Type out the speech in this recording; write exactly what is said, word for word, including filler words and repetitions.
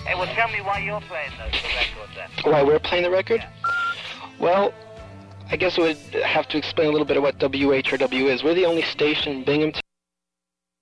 Hey, well, tell me why you're playing the, the record then. Why we're playing the record? Yeah. Well, I guess we would have to explain a little bit of what W H R W is. We're the only station in Binghamton